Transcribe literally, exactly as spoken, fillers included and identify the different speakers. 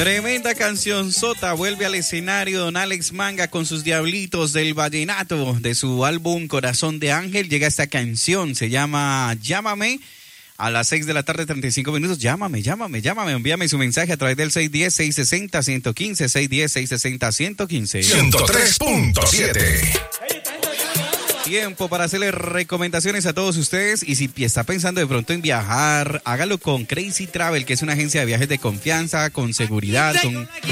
Speaker 1: Tremenda canción sota, vuelve al escenario don Alex Manga con sus Diablitos del Vallenato. De su álbum Corazón de Ángel llega esta canción, se llama Llámame. A las seis de la tarde, treinta y cinco minutos, llámame, llámame, llámame, envíame su mensaje a través del seis uno cero, seis seis cero, uno uno cinco, seis uno cero, seis seis cero, uno uno cinco.
Speaker 2: ciento tres punto siete.
Speaker 1: Tiempo para hacerle recomendaciones a todos ustedes, y si está pensando de pronto en viajar, hágalo con Crazy Travel, que es una agencia de viajes de confianza, con seguridad, con